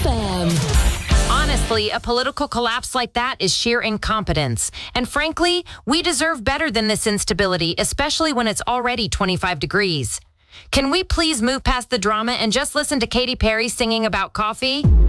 FM. Honestly, a political collapse like that is sheer incompetence. And frankly, we deserve better than this instability, especially when it's already 25 degrees. Can we please move past the drama and just listen to Katy Perry singing about coffee?